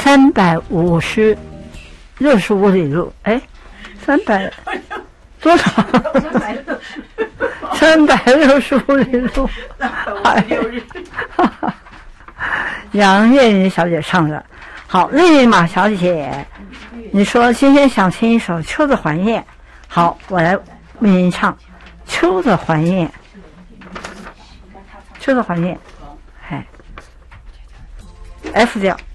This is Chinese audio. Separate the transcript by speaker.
Speaker 1: 365里路，哎，300多少？365里路，杨月云小姐唱的。好，丽玛小姐，你说今天想听一首《秋的怀念》，好，我来为您唱《秋的怀念》。秋的怀念，哎，F 调。